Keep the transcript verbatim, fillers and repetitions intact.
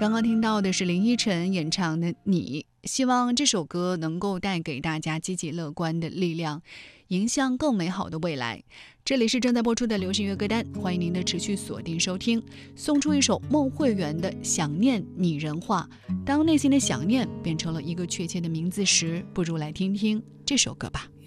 刚刚听到的是林依晨演唱的《你》，希望这首歌能够带给大家积极乐观的力量，迎向更美好的未来。这里是正在播出的流行乐歌单，欢迎您的持续锁定收听。送出一首孟慧圆的《想念拟人化》，当内心的想念变成了一个确切的名字时，不如来听听这首歌吧。